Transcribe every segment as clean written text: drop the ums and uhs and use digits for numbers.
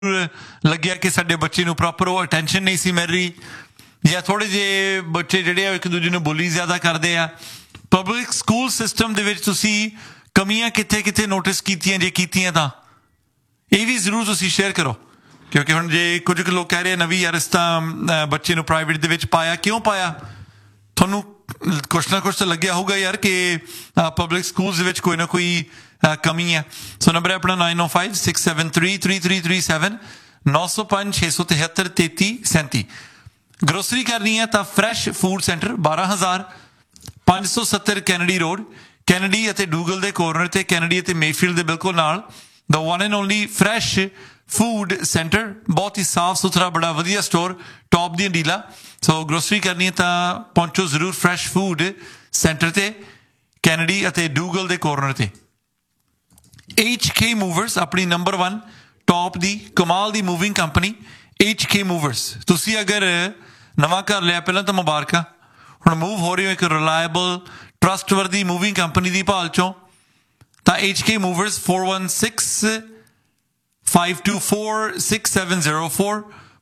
ਲੱਗਿਆ ਕਿ ਸਾਡੇ ਬੱਚੇ ਨੂੰ ਪ੍ਰੋਪਰ ਉਹ ਅਟੈਂਸ਼ਨ ਨਹੀਂ ਸੀ ਮਿਲ ਰਹੀ ਜਾਂ ਥੋੜ੍ਹੇ ਜਿਹੇ ਬੱਚੇ ਜਿਹੜੇ ਆ ਇੱਕ ਦੂਜੇ ਨੂੰ ਬੁਲੀ ਜ਼ਿਆਦਾ ਕਰਦੇ ਆ। ਪਬਲਿਕ ਸਕੂਲ ਸਿਸਟਮ ਦੇ ਵਿੱਚ ਤੁਸੀਂ ਕਮੀਆਂ ਕਿੱਥੇ ਕਿੱਥੇ ਨੋਟਿਸ ਕੀਤੀਆਂ, ਜੇ ਕੀਤੀਆਂ ਤਾਂ ਇਹ ਵੀ ਜ਼ਰੂਰ ਤੁਸੀਂ ਸ਼ੇਅਰ ਕਰੋ, ਕਿਉਂਕਿ ਹੁਣ ਜੇ ਕੁਝ ਕੁ ਲੋਕ ਕਹਿ ਰਹੇ ਨਵੀਂ ਯਾਰ ਇਸ ਤਾਂ ਬੱਚੇ ਨੂੰ ਪ੍ਰਾਈਵੇਟ ਦੇ ਵਿੱਚ ਪਾਇਆ, ਕਿਉਂ ਪਾਇਆ? ਤੁਹਾਨੂੰ ਕੁਛ ਨਾ ਕੁਛ ਤਾਂ ਲੱਗਿਆ ਹੋਊਗਾ ਯਾਰ ਕਿ ਪਬਲਿਕ ਸਕੂਲਸ ਦੇ ਵਿੱਚ ਕੋਈ ਨਾ ਕੋਈ ਕਮੀ ਹੈ। ਸੋ ਨੰਬਰ ਹੈ ਆਪਣਾ 9056733337 9056733337। ਗਰੋਸਰੀ ਕਰਨੀ ਹੈ ਤਾਂ fresh food centre 12570 Kennedy road, Kennedy ਅਤੇ ਡੂਗਲ ਦੇ ਕੋਰਨਰ ਤੇ, ਕੈਨੇਡੀ ਅਤੇ ਮੇਫੀਲਡ ਦੇ ਬਿਲਕੁਲ ਨਾਲ, the one and only fresh food centre. ਬਹੁਤ ਹੀ ਸਾਫ ਸੁਥਰਾ ਬੜਾ ਵਧੀਆ ਸਟੋਰ, ਟੌਪ ਦੀਆਂ ਡੀਲਾਂ। ਸੋ ਗਰੋਸਰੀ ਕਰਨੀ ਹੈ ਤਾਂ ਪਹੁੰਚੋ ਜ਼ਰੂਰ ਫਰੈਸ਼ ਫੂਡ ਸੈਂਟਰ ਤੇ, ਕੈਨੇਡੀ ਅਤੇ ਡੂਗਲ ਦੇ ਕੋਰਨਰ ਤੇ। HK ਮੂਵਰਸ ਆਪਣੀ ਨੰਬਰ 1 ਟੌਪ ਦੀ ਕਮਾਲ ਦੀ ਮੂਵਿੰਗ ਕੰਪਨੀ HK ਮੂਵਰਸ। ਤੁਸੀਂ ਅਗਰ ਨਵਾਂ ਘਰ ਲਿਆ ਪਹਿਲਾਂ ਤਾਂ ਮੁਬਾਰਕਾਂ, ਹੁਣ ਮੂਵ ਹੋ ਰਹੇ ਹੋ ਇੱਕ ਰਿਲਾਇਬਲ ਟਰਸਟਵਰਦੀ ਮੂਵਿੰਗ ਕੰਪਨੀ ਦੀ ਭਾਲ ਚੋਂ ਤਾਂ HK ਮੂਵਰਸ 4165246704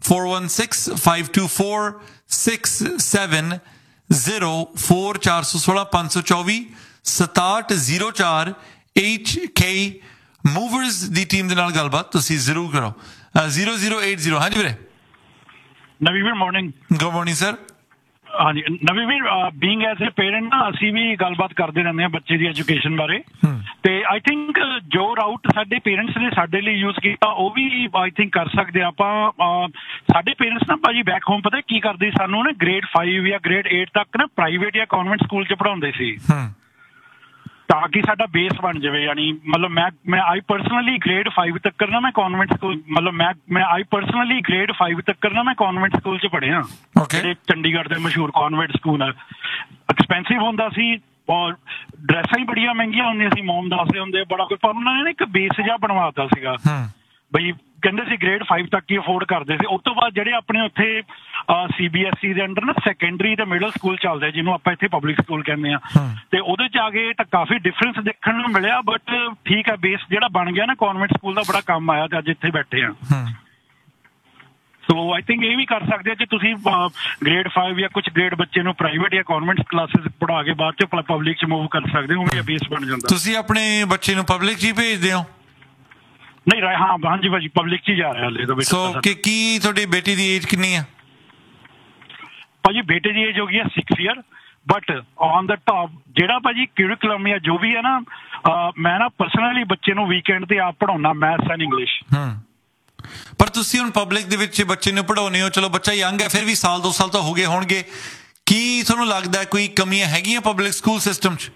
4165246704 416 524 6704 HK ਮੂਵਰਸ ਦੀ ਟੀਮ ਦੇ ਨਾਲ ਗੱਲਬਾਤ ਤੁਸੀਂ ਜ਼ਰੂਰ ਕਰੋ। 0080। ਹਾਂਜੀ ਵੀਰੇ। ਨਵੀ ਵੀਰ ਮਾਰਨਿੰਗ। Good morning sir. ਹਾਂਜੀ ਨਵੀ ਵੀਰ, ਬੀਇੰਗ ਐਜ਼ ਏ ਪੇਰੈਂਟ ਨਾ ਅਸੀਂ ਵੀ ਗੱਲਬਾਤ ਕਰਦੇ ਰਹਿੰਦੇ ਹਾਂ ਬੱਚੇ ਦੀ ਐਜੂਕੇਸ਼ਨ ਬਾਰੇ, ਤੇ ਆਈ ਥਿੰਕ ਜੋ ਰਾਊਟ ਸਾਡੇ ਪੇਰੈਂਟਸ ਨੇ ਸਾਡੇ ਲਈ ਯੂਜ਼ ਕੀਤਾ ਉਹ ਵੀ ਆਈ ਥਿੰਕ ਕਰ ਸਕਦੇ ਆਪਾਂ। ਸਾਡੇ ਪੇਰੈਂਟਸ ਨਾ ਭਾਜੀ ਬੈਕ ਹੋਮ ਪਤਾ ਕੀ ਕਰਦੇ, ਸਾਨੂੰ ਨਾ ਗ੍ਰੇਡ 5 ਜਾਂ ਗ੍ਰੇਡ 8 ਤੱਕ ਨਾ ਪ੍ਰਾਈਵੇਟ ਜਾਂ ਕਨਵੈਂਟ ਸਕੂਲ 'ਚ ਪੜ੍ਹਾਉਂਦੇ ਸੀ ਤਾਂ ਕਿ ਸਾਡਾ ਬੇਸ ਬਣ ਜਾਵੇ। ਯਾਨੀ ਮਤਲਬ ਮੈਂ ਆਈ ਪਰਸਨਲੀ ਗ੍ਰੇਡ 5 ਤੱਕ ਨਾ ਮੈਂ ਕਨਵੈਂਟ ਸਕੂਲ, ਮਤਲਬ ਮੈਂ ਆਈ ਪਰਸਨਲੀ ਗ੍ਰੇਡ 5 ਤੱਕ ਨਾ ਮੈਂ ਕਨਵੈਂਟ ਸਕੂਲ 'ਚ ਪੜ੍ਹਿਆ, ਜਿਹੜੇ ਚੰਡੀਗੜ੍ਹ ਦੇ ਮਸ਼ਹੂਰ ਕਨਵੈਂਟ ਸਕੂਲ ਆ। ਐਕਸਪੈਂਸਿਵ ਹੁੰਦਾ ਸੀ ਔਰ ਡਰੈਸਾਂ ਹੀ ਬੜੀਆਂ ਮਹਿੰਗੀਆਂ ਹੁੰਦੀਆਂ ਸੀ, ਮੋਮ ਦੱਸਦੇ ਹੁੰਦੇ ਬੜਾ ਕੁਝ, ਪਰ ਉਹਨਾਂ ਨੇ ਨਾ ਇੱਕ ਬੇਸ ਜਿਹਾ ਬਣਵਾਤਾ ਸੀਗਾ ਬਈ, ਕਹਿੰਦੇ ਸੀ ਗ੍ਰੇਡ 5 ਤੱਕ ਹੀ ਅਫੋਰਡ ਕਰਦੇ ਸੀ। ਉਸ ਤੋਂ ਬਾਅਦ ਜਿਹੜੇ ਆਪਣੇ ਉੱਥੇ CBSE ਦੇ ਅੰਡਰ ਨਾ ਸੈਕੰਡਰੀ ਤੇ ਮਿਡਲ ਸਕੂਲ ਚੱਲਦੇ, ਜਿਹਨੂੰ ਆਪਾਂ ਇੱਥੇ ਪਬਲਿਕ ਸਕੂਲ ਕਹਿੰਦੇ ਆ, ਤੇ ਉਹਦੇ 'ਚ ਆ ਗਏ ਤਾਂ ਕਾਫੀ ਡਿਫਰੈਂਸ ਦੇਖਣ ਨੂੰ ਮਿਲਿਆ। ਬਟ ਠੀਕ ਹੈ, ਬੇਸ ਜਿਹੜਾ ਬਣ ਗਿਆ ਨਾ ਕਨਵੈਂਟ ਸਕੂਲ ਦਾ ਬੜਾ ਕੰਮ ਆਇਆ ਤੇ ਅੱਜ ਇੱਥੇ ਬੈਠੇ ਆ। ਸੋ ਆਈ ਥਿੰਕ ਇਹ ਵੀ ਕਰ ਸਕਦੇ ਆ ਜੇ ਤੁਸੀਂ ਗ੍ਰੇਡ 5 ਜਾਂ ਕੁਝ ਗ੍ਰੇਡ ਬੱਚੇ ਨੂੰ ਪ੍ਰਾਈਵੇਟ ਜਾਂ ਕਨਵੈਂਟ ਕਲਾਸਿਸ ਪੜ੍ਹਾ ਕੇ ਬਾਅਦ 'ਚ ਪਬਲਿਕ 'ਚ ਮੂਵ ਕਰ ਸਕਦੇ ਹੋ, ਵੀ ਬੇਸ ਬਣ ਜਾਂਦਾ। ਤੁਸੀਂ ਆਪਣੇ ਬੱਚੇ ਨੂੰ ਪਬਲਿਕ 'ਚ ਹੀ ਭੇਜਦੇ ਹੋ? ਨਹੀਂ ਹਾਂ ਹਾਂਜੀ ਭਾਜੀ, ਪਬਲਿਕ 'ਚ ਹੀ ਜਾ ਰਿਹਾ ਹਲੇ ਤਾਂ। ਸੋ ਕੀ ਤੁਹਾਡੀ ਬੇਟੀ ਦੀ ਏਜ ਕਿੰਨੀ ਆ? ਭਾਜੀ ਬੇਟੇ ਦੀ ਏਜ ਹੋ ਗਈ ਹੈ 6 year, but on the top ਜਿਹੜਾ ਭਾਜੀ ਕਿਉਰਿਕਲਮ ਜਾਂ ਜੋ ਵੀ ਹੈ ਨਾ, ਮੈਂ ਨਾ ਪਰਸਨਲੀ ਬੱਚੇ ਨੂੰ ਵੀਕਐਂਡ ਤੇ ਆਪ ਪੜ੍ਹਾਉਣਾ ਮੈਥਸ ਐਂਡ ਇੰਗਲਿਸ਼। ਪਰ ਤੁਸੀਂ ਹੁਣ ਪਬਲਿਕ ਦੇ ਵਿੱਚ ਬੱਚੇ ਨੂੰ ਪੜ੍ਹਾਉਂਦੇ ਹੋ, ਚਲੋ ਬੱਚਾ ਯੰਗ ਹੈ, ਫਿਰ ਵੀ ਸਾਲ 2 ਸਾਲ ਤਾਂ ਹੋ ਗਏ ਹੋਣਗੇ, ਕੀ ਤੁਹਾਨੂੰ ਲੱਗਦਾ ਕੋਈ ਕਮੀਆਂ ਹੈਗੀਆਂ ਪਬਲਿਕ ਸਕੂਲ ਸਿਸਟਮ 'ਚ?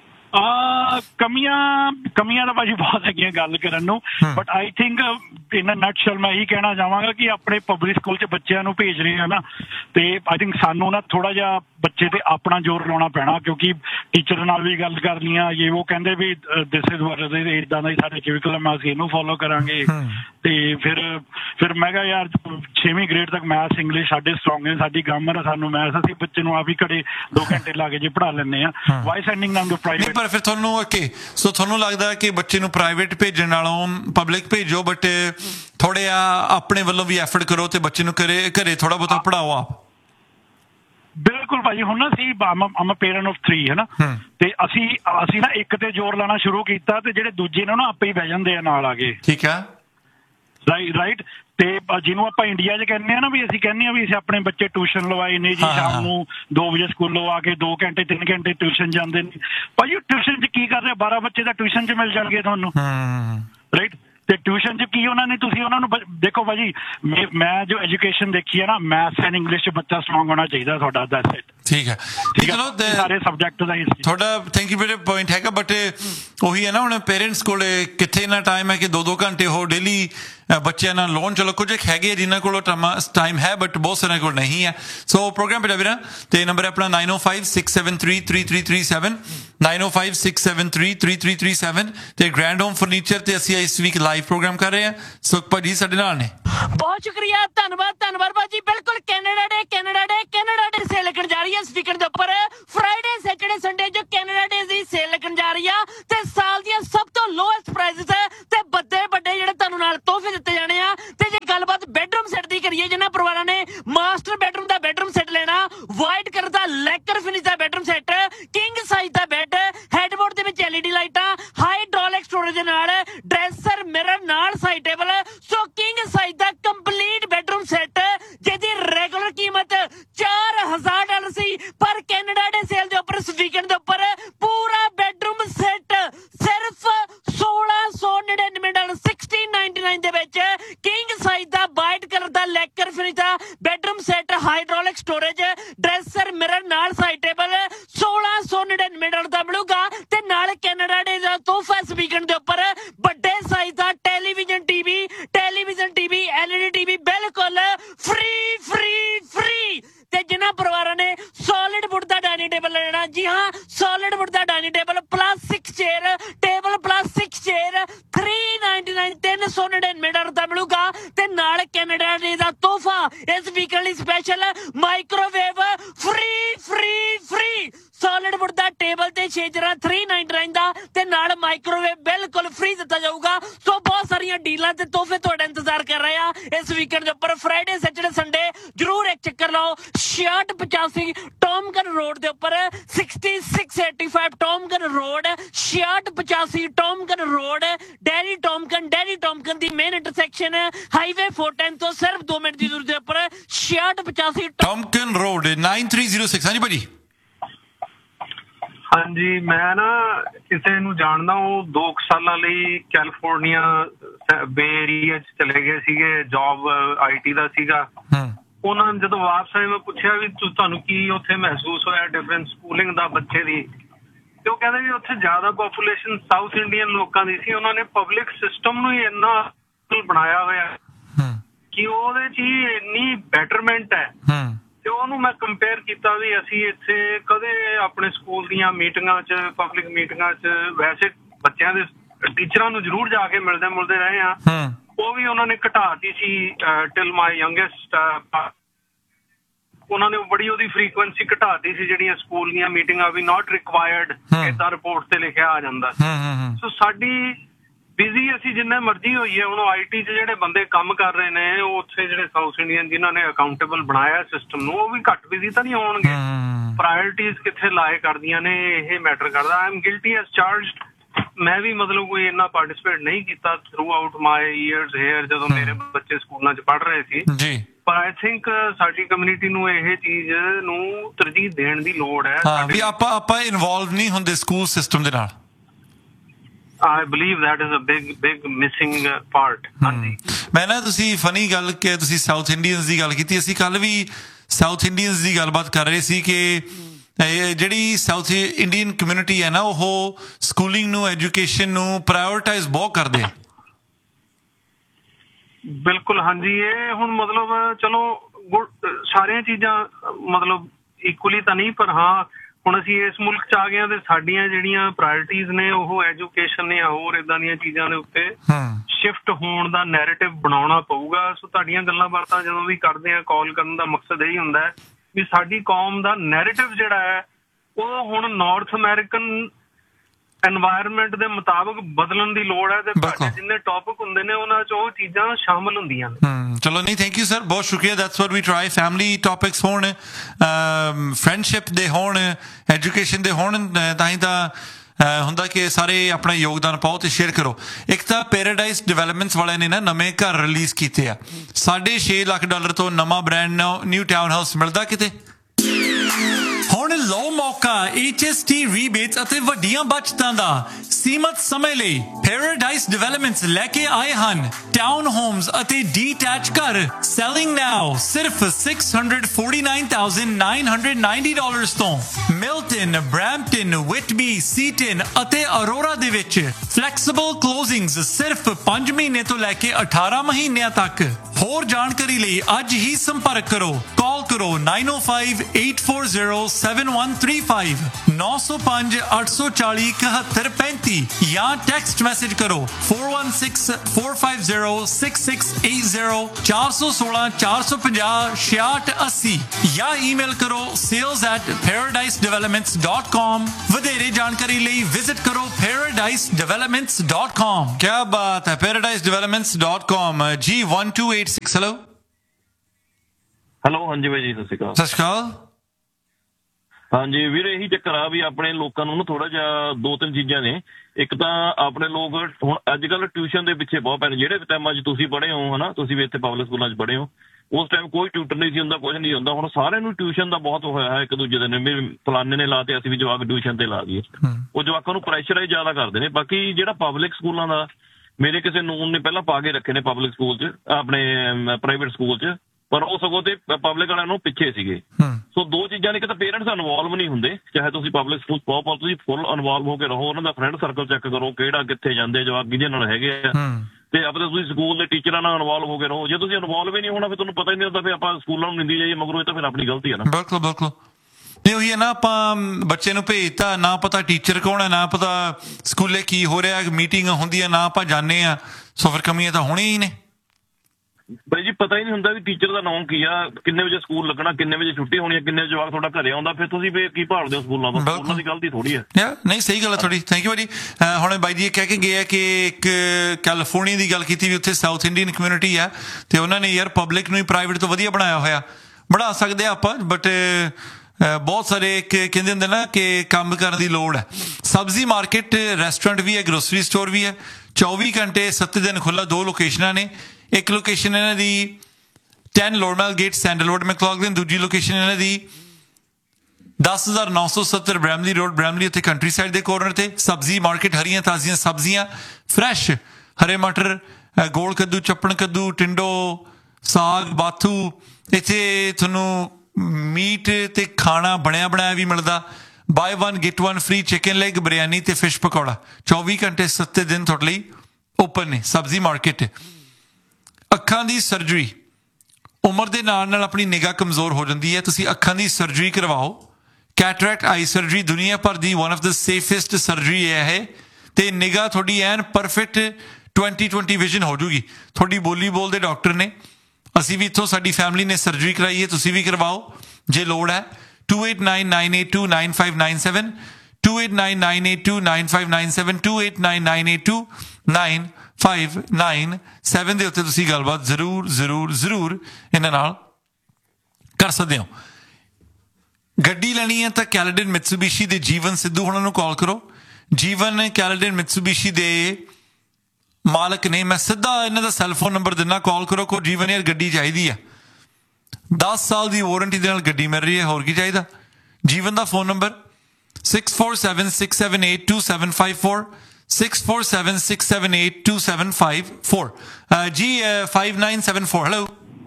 ਕਮੀਆਂ ਤਾਂ ਭਾਜੀ ਬਹੁਤ ਹੈਗੀਆਂ ਗੱਲ ਕਰਨ ਨੂੰ, ਬਟ ਆਈ ਥਿੰਕ ਇਨ ਅ ਨਟਸ਼ੈਲ ਮੈਂ ਇਹੀ ਕਹਿਣਾ ਚਾਹਾਂਗਾ ਕਿ ਆਪਣੇ ਪਬਲਿਕ ਸਕੂਲ 'ਚ ਬੱਚਿਆਂ ਨੂੰ ਭੇਜ ਰਹੇ ਆ ਨਾ, ਤੇ ਆਈ ਥਿੰਕ ਸਾਨੂੰ ਨਾ ਥੋੜਾ ਜਿਹਾ ਬੱਚੇ ਤੇ ਆਪਣਾ ਜ਼ੋਰ ਲਾਉਣਾ ਪੈਣਾ, ਕਿਉਂਕਿ ਟੀਚਰ ਨਾਲ ਵੀ ਗੱਲ ਕਰਨੀ ਆ, ਇਹ ਉਹ ਕਹਿੰਦੇ ਵੀ ਦਿਸ ਇਜ਼ ਵਾਟ ਇੱਦਾਂ ਦਾ ਹੀ ਸਾਡੇ ਕਿਰਿਕੁਲਮ, ਅਸੀਂ ਇਹਨੂੰ ਫੋਲੋ ਕਰਾਂਗੇ। ਤੇ ਫਿਰ ਮੈਂ ਕਿਹਾ ਯਾਰ 6ਵੀਂ ਗ੍ਰੇਡ ਤੱਕ ਮੈਥਸ ਇੰਗਲਿਸ਼ ਸਾਡੇ ਸਟਰੋਂਗ ਹੈ, ਸਾਡੀ ਗ੍ਰਾਮਰ ਆ, ਸਾਨੂੰ ਮੈਥਸ, ਅਸੀਂ ਬੱਚੇ ਨੂੰ ਆਪ ਹੀ ਘੜੇ 2 ਘੰਟੇ ਲਾ ਕੇ ਜੇ ਪੜ੍ਹਾ ਲੈਂਦੇ ਆ। ਵਾਈ ਸੈਂਡਿੰਗ ਨਾਮ ਟੂ ਪ੍ਰਾਈਵੇਟ? ਪਰ ਫਿਰ ਤੁਹਾਨੂੰ ਸੋ ਤੁਹਾਨੂੰ ਲੱਗਦਾ ਕਿ ਬੱਚੇ ਨੂੰ ਪ੍ਰਾਈਵੇਟ ਭੇਜਣ ਨਾਲੋਂ ਪਬਲਿਕ ਭੇਜੋ, ਬਟ ਥੋੜੇ ਆਪਣੇ ਵੱਲੋਂ ਵੀ ਐਫਰਟ ਕਰੋ ਤੇ ਬੱਚੇ ਨੂੰ ਘਰੇ ਥੋੜਾ ਬਹੁਤਾ ਪੜ੍ਹਾਓ ਆਪ। ਬਿਲਕੁਲ ਭਾਜੀ, ਹੁਣ ਨਾ ਅਸੀਂ ਆਮ ਪੇਰੈਂਟ ਆਫ 3 ਹੈ ਨਾ, ਤੇ ਅਸੀਂ ਨਾ ਇੱਕ ਤੇ ਜ਼ੋਰ ਲਾਣਾ ਸ਼ੁਰੂ ਕੀਤਾ ਤੇ ਜਿਹੜੇ ਦੂਜੇ ਨੇ ਨਾ ਆਪੇ ਹੀ ਬਹਿ ਜਾਂਦੇ ਆ ਨਾਲ ਆ ਕੇ। ਠੀਕ ਆ, ਰਾਈਟ। ਤੇ ਜਿਹਨੂੰ ਆਪਾਂ ਇੰਡੀਆ 'ਚ ਕਹਿੰਦੇ ਆ ਨਾ ਵੀ ਅਸੀਂ ਕਹਿੰਦੇ ਆ ਵੀ ਅਸੀਂ ਆਪਣੇ ਬੱਚੇ ਟਿਊਸ਼ਨ ਲਵਾਏ ਨੇ ਜੀ, ਸ਼ਾਮ ਨੂੰ 2 ਵਜੇ ਸਕੂਲੋਂ ਆ ਕੇ 2 ਘੰਟੇ 3 ਘੰਟੇ ਟਿਊਸ਼ਨ ਜਾਂਦੇ ਨੇ। ਭਾਜੀ ਟਿਊਸ਼ਨ 'ਚ ਕੀ ਕਰ ਰਹੇ, 12 ਬੱਚੇ ਤਾਂ ਟਿਊਸ਼ਨ 'ਚ ਮਿਲ ਜਾਣਗੇ ਤੁਹਾਨੂੰ, ਰਾਈਟ। ਤੇ ਟਿਊਸ਼ਨ 'ਚ ਕੀ ਉਹਨਾਂ ਨੇ, ਤੁਸੀਂ ਉਹਨਾਂ ਨੂੰ ਦੇਖੋ ਭਾਜੀ, ਮੈਂ ਜੋ ਐਜੂਕੇਸ਼ਨ ਦੇਖੀ ਹੈ ਨਾ, ਮੈਥਸ ਐਂਡ ਇੰਗਲਿਸ਼ 'ਚ ਬੱਚਾ ਸਟਰੋਂਗ ਹੋਣਾ ਚਾਹੀਦਾ ਤੁਹਾਡਾ, ਦੈਟਸ ਇਟ। ਠੀਕ ਹੈ, ਚਲੋ ਸਾਰੇ ਸਬਜੈਕਟ ਦਾ ਤੁਹਾਡਾ ਥੈਂਕ ਯੂ ਵੀਰੇ ਪੁਆਇੰਟ ਹੈਗਾ, ਬਟ ਉਹੀ ਹੈ ਨਾ ਹੁਣ ਪੇਰੈਂਟਸ ਕੋਲ ਕਿੱਥੇ ਇੰਨਾ ਟਾਈਮ ਹੈ ਕਿ 2-2 ਘੰਟੇ ਉਹ ਡੇਲੀ ਬੱਚਿਆਂ ਨਾਲ ਲੋਨ। ਚਲੋ ਕੁਝ ਹੈਗੇ ਜਿਨ੍ਹਾਂ ਕੋਲ ਟਾਈਮ ਹੈ, ਬਟ ਬਹੁਤ ਸਾਰਿਆਂ ਕੋਲ ਨਹੀਂ ਹੈ। ਸੋ ਪ੍ਰੋਗਰਾਮ ਪੇੜਾ ਵੀਰਾ ਤੇ ਨੰਬਰ ਹੈ ਆਪਣਾ 9056733337 9056733337 ਤੇ ਗ੍ਰੈਂਡ ਹੋਮ ਫਰਨੀਚਰ ਤੇ ਅਸੀਂ ਇਸ ਵੀਕ ਲਾਈਵ ਪ੍ਰੋਗਰਾਮ ਕਰ ਰਹੇ ਹਾਂ। ਸੁਖ ਭਾਜੀ ਸਾਡੇ ਨਾਲ ਨੇ। ਬਹੁਤ ਸ਼ੁਕਰੀਆ, ਧੰਨਵਾਦ ਭਾਜੀ। ਬਿਲਕੁਲ ਕੈਨੇਡਾ ਡੇ ਸੇਲ ਲੱਗਣ ਜਾ ਰਹੀ ਹੈ ਇਸ ਵੀਕਐਂਡ ਦੇ ਉੱਪਰ। ਫਰਾਈਡੇ ਸੈਟਰਡੇ ਸੰਡੇ ਜੋ ਕੈਨੇਡਾ ਡੇ ਦੀ ਸੇਲ ਲੱਗਣ ਜਾ ਰਹੀ ਆ ਤੇ ਸਾਲ ਦੀਆਂ ਸਭ ਤੋਂ ਲੋਐਸਟ ਪ੍ਰਾਈਸਿਸ ਹੈ ਤੇ ਵੱਡੇ ਵੱਡੇ ਜਿਹੜੇ ਤੁਹਾਨੂੰ ਨਾਲ ਤੋਹਫੇ ਦਿੱਤੇ ਜਾਣੇ ਆ। ਤੇ ਜੇ ਗੱਲਬਾਤ ਬੈਡਰੂਮ ਸੈੱਟ ਦੀ ਕਰੀਏ, ਜਿਨ੍ਹਾਂ ਪਰਿਵਾਰਾਂ ਨੇ ਮਾਸਟਰ ਬੈਡਰੂਮ ਦਾ ਬੈਡਰੂਮ ਸੈੱਟ ਲੈਣਾ, ਵਾਈਟ ਕਲਰ ਦਾ ਲੈਕਰ ਫਿਨਿਸ਼ ਦਾ ਬੈਡਰੂਮ ਸੈੱਟ, ਕਿੰਗ ਸਾਈਜ਼ ਦਾ ਬੈੱਡ, ਹੈਡਬੋਰਡ ਦੇ ਵਿੱਚ LED ਲਾਈਟਾਂ, ਹਾਈਡ੍ਰੋਲਿਕ ਸਟੋਰੇਜ ਦੇ ਨਾਲ ਡਰੈਸਰ, ਮਿਰਰ ਨਾਲ ਸਾਈਡ ਟੇਬਲ, ਸੋ ਕਿੰਗ ਸਾਈਜ਼ ਦਾ ਕੰਪਲੀਟ ਬੈਡਰੂਮ ਸੈੱਟ ਜਿਹਦੀ ਰੈਗੂਲਰ ਕੀਮਤ $4000 ਸੀ, ਪਰ ਕੈਨੇਡਾ ਡੇ ਸੇਲ ਦੇ ਉੱਪਰ ਇਸ ਵੀਕਐਂਡ ਦੇ ਉੱਪਰ ਪੂਰਾ ਬੈਡਰੂਮ ਸੈੱਟ ਸਿਰਫ $1699 $1699 ਦੇ ਵਿੱਚ ਕਿੰਗ ਸਾਈਜ਼ ਦਾ ਵਾਈਟ ਕਲਰ ਦਾ ਲੈਕਰ ਫਿਨਿਸ਼ ਦਾ bedroom set, hydraulic storage, dresser, mirror ਨਾਲ ਸਾਈਡ ਟੇਬਲ $1699 ਦਾ ਮਿਲੂਗਾ। ਤੇ ਨਾਲ ਕੈਨੇਡਾ ਡੇ ਦਾ ਤੋਹਫਾ ਇਸ ਵੀਕਐਂਡ ਦੇ ਉੱਪਰ ਵੱਡੇ ਸਾਈਜ਼ ਦਾ ਟੈਲੀਵਿਜ਼ਨ ਟੀਵੀ LED ਟੀਵੀ ਬਿਲਕੁਲ ਫ੍ਰੀ। ਤੇ ਜਿਨ੍ਹਾਂ ਪਰਿਵਾਰਾਂ ਨੇ ਸੋਲਿਡ ਵੁੱਡ ਦਾ ਡਾਈਨਿੰਗ ਟੇਬਲ ਲੈਣਾ, ਜੀ ਹਾਂ, ਸੋਲਿਡ ਵੁੱਡ ਦਾ dining table plus 6 chair table plus 6 chair $399 $399 ਦਾ ਮਿਲੂਗਾ। ਤੇ ਨਾਲ ਕੈਨੇਡਾ ਡੇ ਦਾ ਤੋਹਫਾ ਇਸ ਵੀਕਐਂਡ ਲਈ special microwave free solid wood ਦਾ ਟੇਬਲ ਤੇ 6 ਚੇਅਰਾਂ $399 ਦਾ ਤੇ ਨਾਲ ਮਾਈਕ੍ਰੋਵੇਵ ਬਿਲਕੁਲ ਫ੍ਰੀ ਦਿੱਤਾ ਜਾਊਗਾ। ਸੋ ਬਹੁਤ ਸਾਰੀਆਂ ਡੀਲਾਂ ਤੇ ਤੋਹਫੇ ਤੁਹਾਡਾ ਇੰਤਜ਼ਾਰ ਕਰ ਰਹੇ ਆ ਇਸ ਵੀਕਐਂਡ ਦੇ ਉੱਪਰ। ਫਰਾਈਡੇ, ਸੈਟਰਡੇ, ਸੰਡੇ ਜ਼ਰੂਰ ਇੱਕ ਚੱਕਰ ਲਾਓ। 6685 ਟੌਮਗਨ ਰੋਡ ਦੇ ਉੱਪਰ 6685 ਟੌਮਗਨ ਰੋਡ 6685 ਟੌਮਗਨ ਰੋਡ ਡੈਰੀ ਟੌਮਗਨ ਦੀ ਮੇਨ ਇੰਟਰਸੈਕਸ਼ਨ ਹਾਈਵੇ 410 ਤੋਂ ਸਿਰਫ 2 ਮਿੰਟ ਦੀ ਦੂਰੀ ਦੇ ਉੱਪਰ 6685 ਟੌਮਗਨ ਰੋਡ 9306। ਹਾਂਜੀ ਭਾਜੀ। ਹਾਂਜੀ, ਮੈਂ ਨਾ ਕਿਸੇ ਨੂੰ ਜਾਣਦਾ, ਉਹ 2 ਸਾਲਾਂ ਲਈ ਕੈਲੀਫੋਰਨੀਆ ਬੇ ਏਰੀਆ 'ਚ ਚਲੇ ਗਏ ਸੀਗੇ, ਜੌਬ IT ਦਾ ਸੀਗਾ। ਉਹਨਾਂ ਨੂੰ ਜਦੋਂ ਵਾਪਸ ਆਏ ਮੈਂ ਪੁੱਛਿਆ ਵੀ ਤੁਹਾਨੂੰ ਕੀ ਉੱਥੇ ਮਹਿਸੂਸ ਹੋਇਆ ਡਿਫਰੈਂਸ ਸਕੂਲਿੰਗ ਦਾ ਬੱਚੇ ਦੀ, ਤੇ ਉਹ ਕਹਿੰਦੇ ਵੀ ਉੱਥੇ ਜ਼ਿਆਦਾ ਪੋਪੂਲੇਸ਼ਨ ਸਾਊਥ ਇੰਡੀਅਨ ਲੋਕਾਂ ਦੀ ਸੀ। ਉਹਨਾਂ ਨੇ ਪਬਲਿਕ ਸਿਸਟਮ ਨੂੰ ਹੀ ਇੰਨਾ ਬਣਾਇਆ ਹੋਇਆ ਕਿ ਉਹਦੇ 'ਚ ਹੀ ਇੰਨੀ ਬੈਟਰਮੈਂਟ ਹੈ। ਤੇ ਉਹਨੂੰ ਮੈਂ ਕੰਪੇਅਰ ਕੀਤਾ ਵੀ ਅਸੀਂ ਇੱਥੇ ਕਦੇ ਆਪਣੇ ਸਕੂਲ ਦੀਆਂ ਮੀਟਿੰਗਾਂ 'ਚ, ਪਬਲਿਕ ਮੀਟਿੰਗਾਂ 'ਚ ਵੈਸੇ ਬੱਚਿਆਂ ਦੇ ਟੀਚਰਾਂ ਨੂੰ ਜ਼ਰੂਰ ਜਾ ਕੇ ਮਿਲਦੇ ਰਹੇ ਆ, ਉਹ ਵੀ ਉਹਨਾਂ ਨੇ ਘਟਾਤੀ ਸੀ ਟਿਲ ਮਾਈ ਯੰਗੈਸਟ। ਉਹਨਾਂ ਨੇ ਬੜੀ ਉਹਦੀ ਫ੍ਰੀਕੁਐਂਸੀ ਘਟਾਤੀ ਸੀ, ਜਿਹੜੀਆਂ ਸਕੂਲ ਦੀਆਂ ਮੀਟਿੰਗਾਂ ਵੀ ਨਾਟ ਰਿਕਵਾਇਰਡ ਏਦਾਂ ਰਿਪੋਰਟ ਤੇ ਲਿਖਿਆ ਆ ਜਾਂਦਾ। ਸੋ ਸਾਡੀ ਬਿਜ਼ੀ ਅਸੀਂ ਜਿੰਨੇ ਮਰਜ਼ੀ ਹੋਈਏ, ਹੁਣ IT 'ਚ ਜਿਹੜੇ ਬੰਦੇ ਕੰਮ ਕਰ ਰਹੇ ਨੇ, ਉਹ ਉੱਥੇ ਜਿਹੜੇ ਸਾਊਥ ਇੰਡੀਅਨ ਜਿਨ੍ਹਾਂ ਨੇ ਅਕਾਊਂਟੇਬਲ ਬਣਾਇਆ ਸਿਸਟਮ ਨੂੰ, ਉਹ ਵੀ ਘੱਟ ਬਿਜ਼ੀ ਤਾਂ ਨਹੀਂ ਹੋਣਗੇ। ਪ੍ਰਾਇਰਟੀਜ਼ ਕਿੱਥੇ ਲਾਏ ਕਰਦੀਆਂ ਨੇ, ਇਹ ਮੈਟਰ ਕਰਦਾ। I am guilty as charged. ਮੈਂ ਵੀ ਮਤਲਬ ਕੋਈ ਇੰਨਾ ਪਾਰਟਿਸਿਪੇਟ ਨਹੀਂ ਕੀਤਾ ਥਰੂ ਆਊਟ ਮਾਈ ਈਅਰਸ ਹੇਅਰ ਜਦੋਂ ਮੇਰੇ ਬੱਚੇ ਸਕੂਲਾਂ 'ਚ ਪੜ੍ਹ ਰਹੇ ਸੀ ਜੀ। ਪਰ ਆਈ ਥਿੰਕ ਸਾਡੀ ਕਮਿਊਨਿਟੀ ਨੂੰ ਇਹ ਚੀਜ਼ ਨੂੰ ਤਰਜੀਹ ਦੇਣ ਦੀ ਲੋੜ ਹੈ ਵੀ ਆਪਾਂ ਇਨਵੋਲਵ ਨਹੀਂ ਹੁੰਦੇ ਸਕੂਲ ਸਿਸਟਮ ਦੇ ਨਾਲ। I believe that is a big missing part. ਮੈਂ ਨਾ, ਤੁਸੀਂ ਫਨੀ ਗੱਲ ਕਿ ਤੁਸੀਂ ਸਾਊਥ ਇੰਡੀਅਨਸ ਦੀ ਗੱਲ ਕੀਤੀ, ਅਸੀਂ ਕੱਲ ਵੀ ਸਾਊਥ ਇੰਡੀਅਨਸ ਦੀ ਗੱਲਬਾਤ ਕਰ ਰਹੇ ਸੀ ਕਿ ਜਿਹੜੀ ਸਾਊਥ ਇੰਡੀਅਨ ਕਮਿਊਨਿਟੀ ਹੈ ਨਾ, ਉਹ ਸਕੂਲਿੰਗ ਨੂੰ, ਐਜੂਕੇਸ਼ਨ ਨੂੰ ਪ੍ਰਾਇਓਰਟਾਈਜ਼ ਬਹੁਤ ਕਰਦੇ ਆ। ਬਿਲਕੁਲ, ਹਾਂਜੀ। ਇਹ ਹੁਣ ਮਤਲਬ ਚਲੋ ਸਾਰੀਆਂ ਚੀਜ਼ਾਂ ਮਤਲਬ ਇਕੁਅਲੀ ਤਾਂ ਨਹੀਂ, ਪਰ ਹਾਂ ਹੁਣ ਅਸੀਂ ਇਸ ਮੁਲਕ 'ਚ ਆ ਗਏ ਤੇ ਸਾਡੀਆਂ ਜਿਹੜੀਆਂ ਪ੍ਰਾਇਰਟੀਜ਼ ਨੇ ਉਹ ਐਜੂਕੇਸ਼ਨ ਨੇ ਜਾਂ ਹੋਰ ਏਦਾਂ ਦੀਆਂ ਚੀਜ਼ਾਂ ਦੇ ਉੱਤੇ ਸ਼ਿਫਟ ਹੋਣ ਦਾ ਨੈਰੇਟਿਵ ਬਣਾਉਣਾ ਪਊਗਾ। ਸੋ ਤੁਹਾਡੀਆਂ ਗੱਲਾਂ ਬਾਤਾਂ ਜਦੋਂ ਵੀ ਕਰਦੇ ਆ, ਕਾਲ ਕਰਨ ਦਾ ਮਕਸਦ ਇਹੀ ਹੁੰਦਾ ਹੈ ਵੀ ਸਾਡੀ ਕੌਮ ਦਾ ਨੈਰੇਟਿਵ ਜਿਹੜਾ ਹੈ ਉਹ ਹੁਣ ਨਾਰਥ ਅਮਰੀਕਨ एनवायरमेंट ਦੇ ਮੁਤਾਬਕ ਬਦਲਣ ਦੀ ਲੋੜ ਹੈ ਤੇ ਸਾਡੇ ਜਿੰਨੇ ਟੌਪਿਕ ਹੁੰਦੇ ਨੇ ਉਹਨਾਂ 'ਚ ਉਹ ਚੀਜ਼ਾਂ ਸ਼ਾਮਲ ਹੁੰਦੀਆਂ ਨੇ। ਚਲੋ ਨਹੀਂ, ਥੈਂਕ ਯੂ ਸਰ, ਬਹੁਤ ਸ਼ੁਕਰੀਆ। That's what we try. Family topics ਹੋਣ, ਫਰੈਂਡਸ਼ਿਪ ਦੇ ਹੋਣ, ਐਜੂਕੇਸ਼ਨ ਦੇ ਹੋਣ, ਤਾਂ ਹੀ ਤਾਂ ਹੁੰਦਾ ਕਿ ਸਾਰੇ ਆਪਣਾ ਯੋਗਦਾਨ ਪਾਓ ਤੇ ਸ਼ੇਅਰ ਕਰੋ। ਇੱਕ ਤਾਂ ਪੈਰਾਡਾਈਜ਼ ਡਿਵੈਲਪਮੈਂਟਸ ਵਾਲਿਆਂ ਨੇ ਨਾ ਨਵੇਂ ਘਰ ਰਿਲੀਜ਼ ਕੀਤੇ ਆ। $6.5 ਲੱਖ ਤੋਂ ਨਵਾਂ ਬ੍ਰਾਂਡ ਨਿਊ ਟਾਊਨ ਹਾਊਸ ਮਿਲਦਾ ਕਿਤੇ। ਹੁਣ ਲਓ ਮੌਕਾ HST ਰੀਬੇਟਸ ਅਤੇ ਵੱਡੀਆਂ ਬਚਤਾਂ ਦਾ। ਸੀਮਤ ਸਮੇਂ ਲਈ ਪੈਰਾਡਾਈਜ਼ ਡਿਵੈਲਪਮੈਂਟਸ ਲੈ ਕੇ ਆਏ ਹਨ ਟਾਊਨ ਹੋਮਸ ਅਤੇ ਡੀਟੈਚ ਘਰ। ਸੈਲਿੰਗ ਨਾਓ ਸਿਰਫ $649,990 ਤੋਂ। ਮਿਲਟਨ, ਬ੍ਰੈਂਪਟਨ, ਵਿਟਬੀ, ਸੀਟਨ ਅਤੇ ਅਰੋਰਾ ਦੇ ਵਿੱਚ ਫਲੈਕਸੀਬਲ ਕਲੋਜ਼ਿੰਗਸ ਸਿਰਫ 5 ਮਹੀਨੇ ਤੋਂ ਲੈ ਕੇ 18 ਮਹੀਨਿਆਂ ਤੱਕ। ਹੋਰ ਜਾਣਕਾਰੀ ਲਈ ਅੱਜ ਹੀ ਸੰਪਰਕ ਕਰੋ। ਕਾਲ ਕਰੋ ਕਰੋ 9058407135 905-840-7135 ਜਾਂ ਟੈਕਸਟ ਮੈਸੇਜ ਕਰੋ 4164506680 416-450-6680 ਜਾਂ ਈਮੇਲ ਕਰੋ sales@paradisedevelopments.com। ਵਧੇਰੇ ਜਾਣਕਾਰੀ ਲਈ ਵਿਜ਼ਿਟ ਕਰੋ paradisedevelopments.com। ਕੀ ਬਾਤ ਹੈ, paradisedevelopments.com। G1286 hello. ਹੈਲੋ, ਹਾਂਜੀ ਬਾਈ ਜੀ, ਸਤਿ ਸ਼੍ਰੀ ਅਕਾਲ। ਸਤਿ ਸ਼੍ਰੀ ਅਕਾਲ। ਹਾਂਜੀ ਵੀਰ, ਇਹੀ ਚੱਕਰ ਆ ਵੀ ਆਪਣੇ ਲੋਕਾਂ ਨੂੰ ਨਾ ਥੋੜਾ ਜਿਹਾ ਦੋ ਤਿੰਨ ਚੀਜ਼ਾਂ ਨੇ। ਇੱਕ ਤਾਂ ਆਪਣੇ ਲੋਕ ਹੁਣ ਅੱਜ ਕੱਲ੍ਹ ਟਿਊਸ਼ਨ ਦੇ ਪਿੱਛੇ ਬਹੁਤ ਪੈਣੇ। ਜਿਹੜੇ ਟਾਈਮਾਂ 'ਚ ਤੁਸੀਂ ਪੜ੍ਹੇ ਹੋ ਹਨਾ, ਤੁਸੀਂ ਵੀ ਇੱਥੇ ਪਬਲਿਕ ਸਕੂਲਾਂ 'ਚ ਪੜ੍ਹੇ ਹੋ, ਉਸ ਟਾਈਮ ਕੋਈ ਟਿਊਟਰ ਨਹੀਂ ਸੀ ਹੁੰਦਾ, ਕੁਝ ਨਹੀਂ ਹੁੰਦਾ। ਹੁਣ ਸਾਰਿਆਂ ਨੂੰ ਟਿਊਸ਼ਨ ਦਾ ਬਹੁਤ ਹੋਇਆ ਹੈ ਇੱਕ ਦੂਜੇ ਦੇ ਨੇ, ਫਲਾਨੇ ਨੇ ਲਾ ਤੇ ਅਸੀਂ ਵੀ ਜਵਾਕ ਟਿਊਸ਼ਨ ਤੇ ਲਾ ਦਈਏ। ਉਹ ਜਵਾਕਾਂ ਨੂੰ ਪ੍ਰੈਸ਼ਰਾਈਜ਼ ਜ਼ਿਆਦਾ ਕਰਦੇ ਨੇ। ਬਾਕੀ ਜਿਹੜਾ ਪਬਲਿਕ ਸਕੂਲਾਂ ਦਾ, ਮੇਰੇ ਕਿਸੇ ਨੂਨ ਨੇ ਪਹਿਲਾਂ ਪਾ ਕੇ ਰੱਖੇ ਨੇ ਪਬਲਿਕ ਸਕੂਲ 'ਚ, ਆਪਣੇ ਪ੍ਰਾਈਵੇਟ ਸਕੂਲ 'ਚ, ਪਰ ਉਹ ਸਗੋਂ ਤੇ ਪਬਲਿਕ ਵਾਲਿਆਂ ਨੂੰ ਪਿੱਛੇ ਸੀਗੇ। ਸੋ ਦੋ ਚੀਜ਼ਾਂ ਨੇ, ਇੱਕ ਤਾਂ ਪੇਰੈਂਟਸ ਇਨਵੋਲਵ ਨਹੀਂ ਹੁੰਦੇ, ਚਾਹੇ ਤੁਸੀਂ ਪਬਲਿਕ ਸਕੂਲ ਪਾਓ, ਤੁਸੀਂ ਫੁੱਲ ਇਨਵੋਲਵ ਹੋ ਕੇ ਰਹੋ। ਉਹਨਾਂ ਦਾ ਫਰੈਂਡ ਸਰਕਲ ਚੈੱਕ ਕਰੋ, ਕਿਹੜਾ ਕਿੱਥੇ ਜਾਂਦੇ ਜਵਾਕ, ਕਿਹਦੇ ਨਾਲ ਹੈਗੇ ਆ, ਤੇ ਆਪਣੇ ਤੁਸੀਂ ਸਕੂਲ ਦੇ ਟੀਚਰਾਂ ਨਾਲ ਇਨਵੋਲਵ ਹੋ ਕੇ ਰਹੋ। ਜੇ ਤੁਸੀਂ ਇਨਵੋਲਵ ਹੀ ਨਹੀਂ ਹੋਣਾ, ਫਿਰ ਤੁਹਾਨੂੰ ਪਤਾ ਹੀ ਨਹੀਂ ਹੁੰਦਾ, ਫਿਰ ਆਪਾਂ ਸਕੂਲਾਂ ਨੂੰ ਨਿੰਦੀ ਜਾਈਏ ਮਗਰੋਂ, ਇਹ ਤਾਂ ਫਿਰ ਆਪਣੀ ਗਲਤੀ ਹੈ ਨਾ। ਬਿਲਕੁਲ ਬਿਲਕੁਲ। ਨਹੀਂ ਉਹੀ ਹੈ ਨਾ, ਆਪਾਂ ਬੱਚੇ ਨੂੰ ਭੇਜਤਾ, ਨਾ ਪਤਾ ਟੀਚਰ ਕੌਣ ਹੈ, ਨਾ ਪਤਾ ਸਕੂਲੇ ਕੀ ਹੋ ਰਿਹਾ, ਮੀਟਿੰਗ ਹੁੰਦੀ ਹੈ, ਨਾ ਆਪਾਂ ਜਾਂਦੇ ਹਾਂ। ਸੋ ਫਿਰ ਕਮੀਆਂ ਤਾਂ ਹੋਣੀਆਂ ਹੀ ਨੇ ਬਾਈ ਜੀ। ਪਤਾ ਹੀ ਨਹੀਂ ਹੁੰਦਾ ਵੀ ਟੀਚਰ ਦਾ ਨਾਮ ਕੀ ਆ, ਕਿੰਨੇ ਵਜੇ ਸਕੂਲ ਲੱਗਣਾ, ਕਿੰਨੇ ਵਜੇ ਛੁੱਟੀ ਹੋਣੀ ਹੈ, ਕਿੰਨੇ ਜਵਾਕ ਤੁਹਾਡਾ ਘਰੇ ਆਉਂਦਾ, ਫਿਰ ਤੁਸੀਂ ਕੀ ਭਾਲਦੇ ਹੋ ਸਕੂਲਾਂ ਤੋਂ? ਸਕੂਲਾਂ ਦੀ ਗਲਤੀ ਥੋੜੀ ਹੈ। ਨਹੀਂ, ਸਹੀ ਗੱਲ ਹੈ ਤੁਹਾਡੀ। ਥੈਂਕ ਯੂ ਭਾਜੀ। ਹੁਣ ਬਾਈ ਜੀ ਇਹ ਕਹਿ ਕੇ ਗਏ ਆ ਕਿ ਇੱਕ ਕੈਲੀਫੋਰਨੀਆ ਦੀ ਗੱਲ ਕੀਤੀ ਵੀ ਉੱਥੇ ਸਾਊਥ ਇੰਡੀਅਨ ਕਮਿਊਨਿਟੀ ਆ, ਤੇ ਉਹਨਾਂ ਨੇ ਯਾਰ ਪਬਲਿਕ ਨੂੰ ਹੀ ਪ੍ਰਾਈਵੇਟ ਤੋਂ ਵਧੀਆ ਬਣਾਇਆ ਹੋਇਆ। ਬਣਾ ਸਕਦੇ ਆ ਆਪਾਂ, ਬਟ ਬਹੁਤ ਸਾਰੇ ਕਹਿੰਦੇ ਹੁੰਦੇ ਨਾ ਕਿ ਕੰਮ ਕਰਨ ਦੀ ਲੋੜ ਹੈ। ਸਬਜ਼ੀ ਮਾਰਕੀਟ, ਰੈਸਟੋਰੈਂਟ ਵੀ ਹੈ, ਗਰੋਸਰੀ ਸਟੋਰ ਵੀ ਹੈ, 24 ਘੰਟੇ 7 ਦਿਨ ਖੁੱਲ੍ਹਾ। 2 ਲੋਕੇਸ਼ਨਾਂ ਨੇ। ਇੱਕ ਲੋਕੇਸ਼ਨ ਇਹਨਾਂ ਦੀ 10 ਲੋਰਮੈਲ ਗੇਟ ਸੈਂਡਲਵੁੱਡ ਮੈਕਲੌਗਲਿਨ, ਦੂਜੀ ਲੋਕੇਸ਼ਨ ਇਹਨਾਂ ਦੀ 10,970 ਬ੍ਰੈਮਲੀ ਰੋਡ ਬ੍ਰੈਮਲੀ, ਉੱਥੇ ਕੰਟਰੀ ਸਾਈਡ ਦੇ ਕੋਰਨਰ ਤੇ। ਸਬਜ਼ੀ ਮਾਰਕੀਟ, ਹਰੀਆਂ ਤਾਜ਼ੀਆਂ ਸਬਜ਼ੀਆਂ ਫਰੈਸ਼, ਹਰੇ ਮਟਰ, ਗੋਲ ਕੱਦੂ, ਚੱਪਣ ਕੱਦੂ, ਟਿੰਡੋ, ਸਾਗ, ਬਾਥੂ। ਇੱਥੇ ਤੁਹਾਨੂੰ ਮੀਟ ਤੇ ਖਾਣਾ ਬਣਿਆ ਬਣਾਇਆ ਵੀ ਮਿਲਦਾ। Bye 1 get 1 free chicken leg, biryani ਤੇ ਫਿਸ਼ ਪਕੌੜਾ। 24 ਘੰਟੇ 7 ਦਿਨ ਤੁਹਾਡੇ ਲਈ ਓਪਨ ਨੇ ਸਬਜ਼ੀ ਮਾਰਕੀਟ। ਅੱਖਾਂ ਦੀ ਸਰਜਰੀ, ਉਮਰ ਦੇ ਨਾਲ ਨਾਲ ਆਪਣੀ ਨਿਗਾਹ ਕਮਜ਼ੋਰ ਹੋ ਜਾਂਦੀ ਹੈ, ਤੁਸੀਂ ਅੱਖਾਂ ਦੀ ਸਰਜਰੀ ਕਰਵਾਓ। ਕੈਟਰੈਕਟ ਆਈ ਸਰਜਰੀ ਦੁਨੀਆ ਭਰ ਦੀ one of the safest surgery ਹੈ, ਤੇ ਨਿਗਾਹ ਤੁਹਾਡੀ ਐਨ ਪਰਫੈਕਟ 20/20 ਵਿਜ਼ਨ ਹੋ ਜੂਗੀ। ਤੁਹਾਡੀ ਬੋਲੀ ਬੋਲਦੇ ਡਾਕਟਰ ਨੇ, ਅਸੀਂ ਵੀ ਇੱਥੋਂ ਸਾਡੀ ਫੈਮਿਲੀ ਨੇ ਸਰਜਰੀ ਕਰਾਈ ਹੈ, ਤੁਸੀਂ ਵੀ ਕਰਵਾਓ ਜੇ ਲੋੜ ਹੈ। 2899829597 2899829597 2899829597 ਦੇ ਉੱਤੇ ਤੁਸੀਂ ਗੱਲਬਾਤ ਜ਼ਰੂਰ ਇਹਨਾਂ ਨਾਲ ਕਰ ਸਕਦੇ ਹੋ। ਗੱਡੀ ਲੈਣੀ ਹੈ ਤਾਂ ਕੈਲੇਡਨ ਮਿਤਸੂਬੀਸ਼ੀ ਦੇ ਜੀਵਨ ਸਿੱਧੂ ਉਹਨਾਂ ਨੂੰ ਕਾਲ ਕਰੋ। ਜੀਵਨ ਕੈਲੇਡਨ ਮਿਤਸੂਬੀਸ਼ੀ ਦੇ ਮਾਲਕ ਨੇ। ਮੈਂ ਸਿੱਧਾ ਇਹਨਾਂ ਦਾ ਸੈੱਲਫੋਨ ਨੰਬਰ ਦਿੰਦਾ, ਕਾਲ ਕਰੋ। ਕੋ ਜੀਵਨ ਯਾਰ ਗੱਡੀ ਚਾਹੀਦੀ ਆ, 10 ਸਾਲ ਦੀ ਵਾਰੰਟੀ ਦੇ ਨਾਲ ਗੱਡੀ ਮਿਲ ਰਹੀ ਹੈ, ਹੋਰ ਕੀ ਚਾਹੀਦਾ। ਜੀਵਨ ਦਾ ਫੋਨ ਨੰਬਰ 6476782754 6476782754 ਜੀ 5974। ਹੈਲੋ।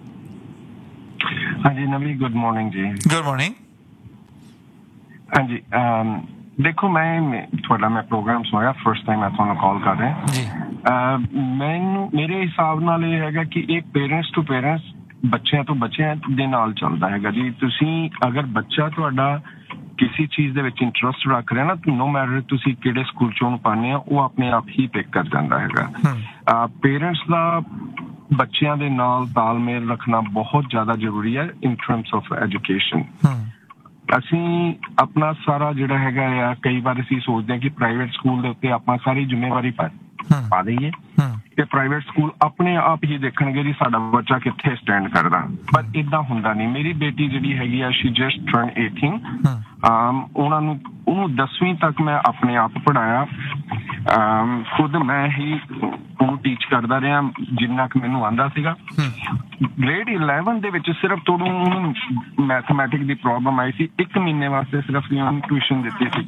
ਹਾਂਜੀ ਨਵੀ, ਗੁੱਡ ਮਾਰਨਿੰਗ ਜੀ। Good morning. ਹਾਂਜੀ ਦੇਖੋ, ਮੈਂ ਪ੍ਰੋਗਰਾਮ ਸੁਣਿਆ, ਫਸਟ ਟਾਈਮ ਮੈਂ ਤੁਹਾਨੂੰ ਕਾਲ ਕਰ ਰਿਹਾ ਜੀ। ਮੈਨੂੰ ਮੇਰੇ ਹਿਸਾਬ ਨਾਲ ਇਹ ਹੈਗਾ ਕਿ ਇੱਕ ਪੇਰੈਂਟਸ ਟੂ ਪੇਰੈਂਟਸ, ਬੱਚਿਆਂ ਤੋਂ ਬੱਚਿਆਂ ਦੇ ਨਾਲ ਚੱਲਦਾ ਹੈਗਾ ਜੀ। ਤੁਸੀਂ ਅਗਰ ਬੱਚਾ ਤੁਹਾਡਾ ਕਿਸੇ ਚੀਜ਼ ਦੇ ਵਿੱਚ ਇੰਟਰਸਟ ਰੱਖ ਰਿਹਾ ਨਾ, ਨੋ ਮੈਟਰ ਤੁਸੀਂ ਕਿਹੜੇ ਸਕੂਲ 'ਚ ਉਹਨੂੰ ਪਾਉਂਦੇ ਆ, ਉਹ ਆਪਣੇ ਆਪ ਹੀ ਪਿਕ ਕਰ ਜਾਂਦਾ ਹੈਗਾ। ਪੇਰੈਂਟਸ ਦਾ ਬੱਚਿਆਂ ਦੇ ਨਾਲ ਤਾਲਮੇਲ ਰੱਖਣਾ ਬਹੁਤ ਜ਼ਿਆਦਾ ਜ਼ਰੂਰੀ ਹੈ ਇਨ ਟਰਮਸ ਆਫ ਐਜੂਕੇਸ਼ਨ। ਅਸੀਂ ਆਪਣਾ ਸਾਰਾ ਜਿਹੜਾ ਹੈਗਾ ਆ, ਕਈ ਵਾਰ ਅਸੀਂ ਸੋਚਦੇ ਹਾਂ ਕਿ ਪ੍ਰਾਈਵੇਟ ਸਕੂਲ ਦੇ ਉੱਤੇ ਆਪਾਂ ਸਾਰੀ ਜ਼ਿੰਮੇਵਾਰੀ ਪਾ ਦਈਏ ਤੇ ਪ੍ਰਾਈਵੇਟ ਸਕੂਲ ਆਪਣੇ ਆਪ ਹੀ ਦੇਖਣਗੇ ਜੀ ਸਾਡਾ ਬੱਚਾ ਕਿੱਥੇ ਸਟੈਂਡ ਕਰਦਾ, ਪਰ ਏਦਾਂ ਹੁੰਦਾ ਨਹੀਂ। ਮੇਰੀ ਬੇਟੀ ਜਿਹੜੀ ਹੈਗੀ ਆ, ਸ਼ੀ ਜਸਟ ਟਰਨ 18, ਉਹਨੂੰ 10ਵੀਂ ਤੱਕ ਮੈਂ ਆਪਣੇ ਆਪ ਪੜ੍ਹਾਇਆ, ਖੁਦ ਮੈਂ ਹੀ ਉਹਨੂੰ ਟੀਚ ਕਰਦਾ ਰਿਹਾ ਜਿੰਨਾ ਕੁ ਮੈਨੂੰ ਆਉਂਦਾ ਸੀਗਾ। ਗ੍ਰੇਡ 11 ਦੇ ਵਿੱਚ ਸਿਰਫ ਉਹਨੂੰ ਮੈਥਮੈਟਿਕ ਦੀ ਪ੍ਰੋਬਲਮ ਆਈ ਸੀ, 1 ਮਹੀਨੇ ਵਾਸਤੇ ਸਿਰਫ ਉਹਨੂੰ ਟਿਊਸ਼ਨ ਦਿੱਤੀ ਸੀ।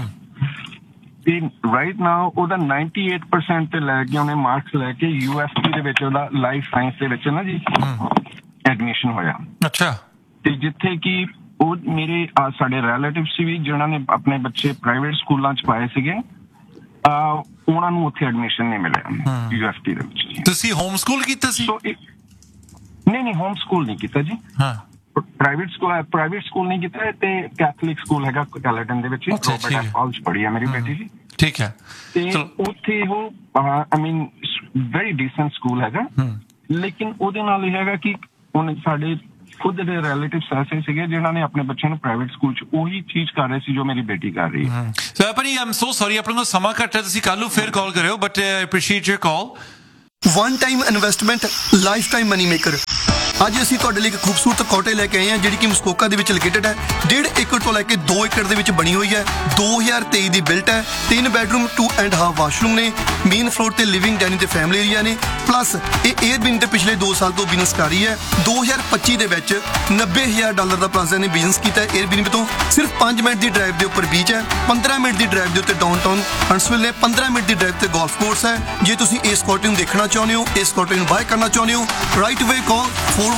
ਰਾਈਟ ਨਾਓ ਉਹਦਾ 98% ਤੇ ਲੈ ਕੇ ਉਹਨੇ ਮਾਰਕਸ ਲੈ ਕੇ UST ਦੇ ਵਿੱਚ ਉਹਦਾ ਲਾਈਫ ਸਾਇੰਸ ਦੇ ਵਿੱਚ ਨਾ ਜੀ ਐਡਮਿਸ਼ਨ ਹੋਇਆ। ਅੱਛਾ। ਤੇ ਜਿੱਥੇ ਕਿ ਉਹ ਮੇਰੇ ਸਾਡੇ ਰਿਲੇਟਿਵ ਸੀ ਵੀ ਜਿਹਨਾਂ ਨੇ ਆਪਣੇ ਬੱਚੇ ਪ੍ਰਾਈਵੇਟ ਸਕੂਲਾਂ 'ਚ ਪਾਏ ਸੀਗੇ, ਉਹਨਾਂ ਨੂੰ ਉੱਥੇ ਐਡਮਿਸ਼ਨ ਨਹੀਂ ਮਿਲਿਆ UST ਦੇ ਵਿੱਚ। ਤੁਸੀਂ ਹੋਮ ਸਕੂਲ ਕੀਤਾ ਸੀ? ਨਹੀਂ, ਹੋਮ ਸਕੂਲ ਨਹੀਂ ਕੀਤਾ ਜੀ। ਪ੍ਰਾਈਵੇਟ ਸਕੂਲ ਨਹੀਂ ਕੀਤਾ ਤੇ ਕੈਥੋਲਿਕ ਸਕੂਲ ਹੈਗਾ ਕੈਲਟਨ ਦੇ ਵਿੱਚ ਰੋਬਰਟ ਐਫ ਹਾਲ ਚ ਪੜ੍ਹੀ ਹੈ ਮੇਰੀ ਬੇਟੀ ਜੀ। ਠੀਕ ਹੈ। ਤੇ ਉੱਥੇ ਉਹ ਆਈ ਮੀਨ ਵੈਰੀ ਡੀਸੈਂਟ ਸਕੂਲ ਹੈਗਾ, ਲੇਕਿਨ ਉਹਦੇ ਨਾਲ ਇਹ ਹੈਗਾ ਕਿ ਹੁਣ ਸਾਡੇ ਖੁਦ ਦੇ ਰਿਲੇਟਿਵਸ ਐਸੇ ਸੀਗੇ ਜਿਨ੍ਹਾਂ ਨੇ ਆਪਣੇ ਬੱਚਿਆਂ ਨੂੰ ਪ੍ਰਾਈਵੇਟ ਸਕੂਲ ਚ ਉਹੀ ਚੀਜ਼ ਕਰ ਰਹੇ ਸੀ ਜੋ ਮੇਰੀ ਬੇਟੀ ਕਰ ਰਹੀ ਹੈ। ਸੋ ਭਾਜੀ ਆਮ ਸੋ ਸੌਰੀ, ਆਪਣੇ ਕੋਲ ਸਮਾਂ ਘੱਟ ਹੈ, ਤੁਸੀਂ ਕੱਲ ਨੂੰ ਫਿਰ ਕਾਲ ਕਰਿਓ, but I appreciate your call. One time investment life time money maker. ਅੱਜ ਅਸੀਂ ਤੁਹਾਡੇ ਲਈ ਇੱਕ ਖੂਬਸੂਰਤ ਕੋਟੇ ਲੈ ਕੇ ਆਏ ਹਾਂ ਜਿਹੜੀ ਕਿ ਮਸਕੋਕਾ ਦੇ ਵਿੱਚ ਲੋਕੇਟਡ ਹੈ। 1.5 ਏਕੜ ਤੋਂ ਲੈ ਕੇ 2 ਏਕੜ ਦੇ ਵਿੱਚ ਬਣੀ ਹੋਈ ਹੈ। 2023 ਦੀ ਬਿਲਟ ਹੈ। 3 ਬੈਡਰੂਮ 2.5 ਵਾਸ਼ਰੂਮ ਨੇ। ਮੇਨ ਫਲੋਰ ਤੇ ਲਿਵਿੰਗ ਡਾਈਨਿੰਗ ਤੇ ਫੈਮਿਲੀ ਏਰੀਆ ਨੇ। ਪਲੱਸ ਇਹ 에ਅਰਬਿਨ ਤੇ ਪਿਛਲੇ 2 ਸਾਲ ਤੋਂ ਬਿਜ਼ਨਸ ਕਰ ਰਹੀ ਹੈ। 2025 ਦੇ ਵਿੱਚ $90,000 ਦਾ ਪਲਾਜ਼ਾ ਨੇ ਬਿਜ਼ਨਸ ਕੀਤਾ ਹੈ 에ਅਰਬਿਨ ਤੋਂ। ਸਿਰਫ 5 ਮਿੰਟ ਦੀ ਡਰਾਈਵ ਦੇ ਉੱਪਰ ਬੀਚ ਹੈ, 15 ਮਿੰਟ ਦੀ ਡਰਾਈਵ ਦੇ ਉੱਤੇ ਡਾਊਨਟਾਊਨ ਹੰਟਸਵਿਲ ਨੇ, 15 ਮਿੰਟ ਦੀ ਡਰਾਈਵ ਤੇ ਗੋਲਫ ਕੋਰਸ ਹੈ। ਜੇ ਤੁਸੀਂ ਇਸ ਕੋਟੇ ਨੂੰ ਦੇਖਣਾ ਚਾਹੁੰਦੇ ਹੋ, ਇਸ ਕੋਟੇ ਨੂੰ ਬਾਏ ਕਰਨਾ ਚਾਹੁੰਦੇ ਹੋ, ਰਾਈਟ ਅਵੇ ਕਾਲ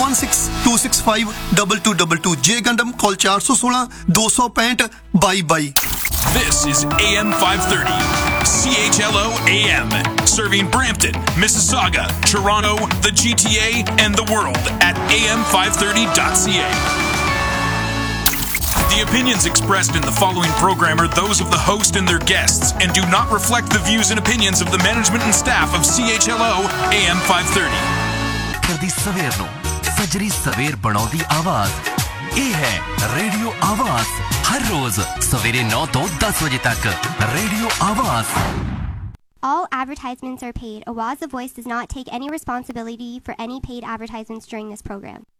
4162652222 ਜੇ ਗੰਡਮ ਕਾਲ 416 265 2222। This is AM 530, CHLO AM, serving Brampton, Mississauga, Toronto, the GTA, and the world at am530.ca. The opinions expressed in the following program are those of the host and their guests and do not reflect the views and opinions of the management and staff of CHLO AM 530. ਕਰਦੀ ਸਵੇਰ ਨੂੰ ਸਜਰੀ ਸਵੇਰ ਬਣਾਉਂਦੀ ਆਵਾਜ਼ ਇਹ ਹੈ radio ਆਵਾਜ਼। ਹਰ ਰੋਜ਼ ਸਵੇਰੇ 9 ਤੋਂ 10 ਵਜੇ ਤੱਕ ਰੇਡੀਓ ਆਵਾਜ਼। All advertisements are paid. Awaz the Voice does not take any responsibility for any paid advertisements during this program.